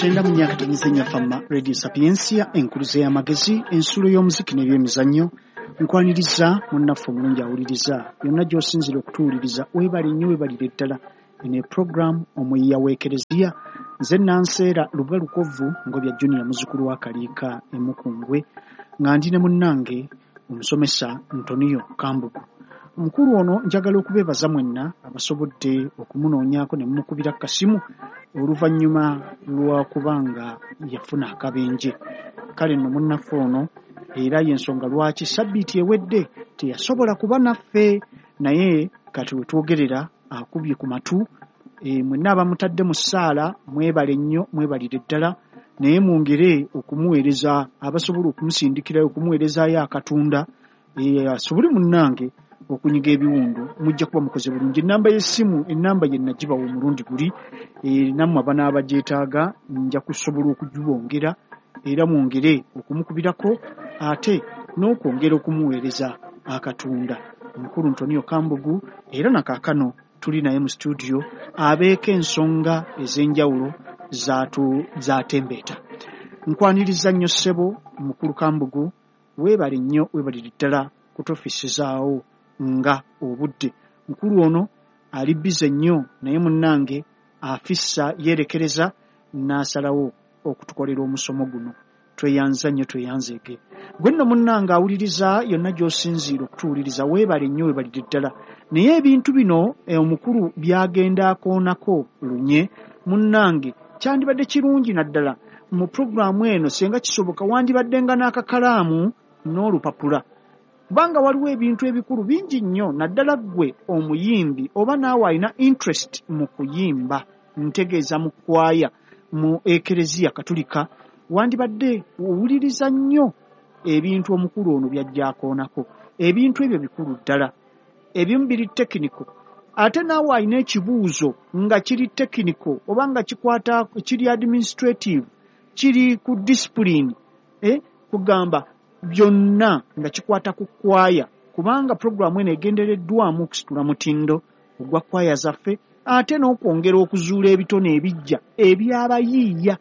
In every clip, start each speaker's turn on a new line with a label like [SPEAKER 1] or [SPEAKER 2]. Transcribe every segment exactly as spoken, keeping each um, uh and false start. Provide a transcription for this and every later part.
[SPEAKER 1] Chenda munyaka tanyizenya fama Radio Sapiensia enkuluze y'amagezi ensulo y'omuziki n'ebyemizannyo nkwaniriza munnafu omulungi awuliriza yonna gy'osinzira okutuwuliriza webali nnyo webalire ddala ene program omuyiya w'ekereziya nze Nanseera Luga Lukovu ngobya Junior muzukulu wa Kaliika emukungwe nga ndi ne munnange omusomesa Antonio Kambugu. Omukulu ono njagala okubeebaza mwenna abasobodde okumunoonyaako ne mumukubira kasimu oluvannyuma lwa kubanga yafuna akabenje. Kale nno munnaffe ono era y'ensonga lwaki sabbiiti ewedde teyasobola kuba naffe naye kati we twogerera akubye ku matu e, mwenna abamutadde mu ssaala mwebale nnyo mwebalire ddala naye mwongere okumuweereza abasobola okumusindikirayo okumuweerezaayo akatunda e, asobole munnange okunyiga ebiwundu mujja kuba mukoze bulungi. Ennamba y'essimu ennamba ye nagibawa omulundi guli e, nammwe abanaabagyetaaga nja kusobola okugibongera era mwongere okumukubirako ate n'okwongera okumuweereza akatunda. Omukulu Antonio Kambugu era nakaakano tuli naye mu studio abeeko ensonga ez'enjawulo zaatu zaatembeeta. Nkwaniriza nnyo ssebo Mukulu Kambugu weebale nnyo weebalire ddala kutofisizaawo nga obudde. Mukulu ono ali bize nnyo naye munnange afissa yeerekereza n'asalawo okutukolera omusomo guno. Tweyanza nnyo tweyanzeege. Gwe nno munnange awuliriza yonna gy'osinziira okutuwuliriza weebale nnyo weebalire ddala naye ebintu bino e, omukulu byagenda akoonako lunye munnange kyandibadde kirungi naddala mu puroguramu eno senga kisoboka wandibaddenga n'akakalaamu n'olupapula kubanga waliwo ebintu ebikulu bingi nnyo naddala ggwe omuyimbi oba naawe alina interest mu kuyimba ntegeeza mu kwaya mu ekereziya katulika wandibadde owuliriza nnyo ebintu omukulu ono byajja akoonako. Ebintu ebyo bikulu ddala ebimu biri tekiniko ate naawe alina ekibuuzo nga kiri tekiniko oba nga kikwata kiri administrative kiri ku discipline eh, kugamba byonna nga kikwata ku kwaya kubanga programu eno egendereddwamu okusitula mutindo ogwa kwaya zaffe ate n'okwongera okuzuula ebitone ebijja ebyabayiiya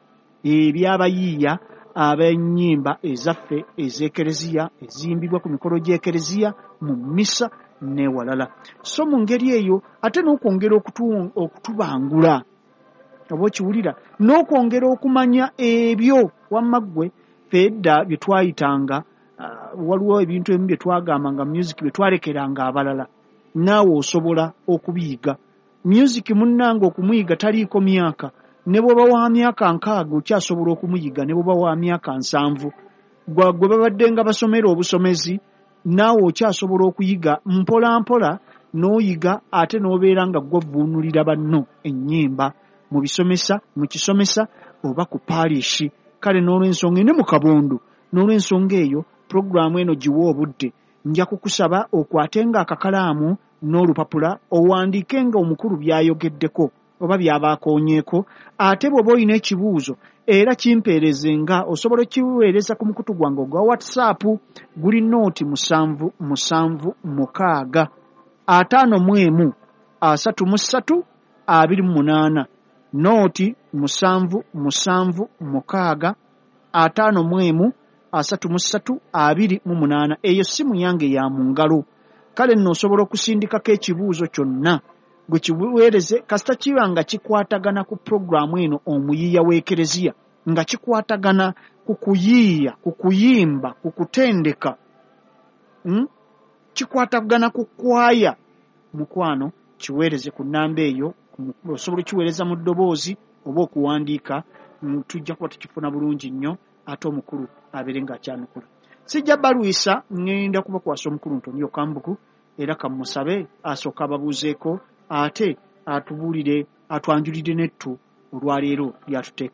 [SPEAKER 1] ebyabayiiya ab'ennyimba ezaffe ez'ekereziya eziyimbibwa ku mikolo gy'ekereziya mu mmisa n'ewalala. So mu ngeri eyo ate n'okwongera okutu, okutubangula oba okiwulira n'okwongera okumanya ebyo wamma ggwe fedda bye twayitanga uh, waliwo ebintu ebimu bye twagamba nga music bye twalekeranga abalala naawe osobola okubiyiga. Music munnange okumuyiga taliiko myaka ne bw'oba wa myaka nkaaga okyasobola okumuyiga ne bw'oba wa myaka nsanvu gwe babadde nga basomera obusomezi naawe okyasobola okuyiga mpola mpola n'oyiga ate n'obeera nga gw'ovvuunulira banno ennyimba mu bisomesa mu kisomesa oba ku paalishi. Kale n'olw'ensonga ne mu kabondo n'olw'ensonga eyo puroguramu eno giwa obudde nja kukusaba okwatenga akakalaamu n'olupapula owandiikenga omukulu by'ayogeddeko oba by'abaakoonyeeko ate bw'oba olina ekibuuzo era kimpeerezenga osobola okiweereza ku mukutu gwange ogwa WhatsApp guli nooti musanvu musanvu mukaaga ataano mu emu asatu mu ssatu abiri mu munaana nooti musanvu musanvu mukaaga ataano mu emu asatu mu ssatu abiri mu munaana. Eyo simu yange ya mu ngalo. Kale nno osobola okusindikako ekibuuzo kyonna gwe kiweereze kasita kiba nga kikwatagana ku puroguramu eno omuyiiya w'ekereziya nga kikwatagana ku kuyiiya ku kuyimba ku kutendeka hmm? kikwatagana ku kwaya mukwano kiweereze ku nnamba eyo osobola kiweereza mu ddoboozi oba okuwandiika tujja kuba tukifuna bulungi nnyo ate omukulu abeere ng'akyanukula. Sijja balwisa ngenda kubakwasa omukulu Antonio Kambugu era kamusabe asooka ababuuzeeko ate atubuulire atwanjulire nettu olwaleero lyatuteeka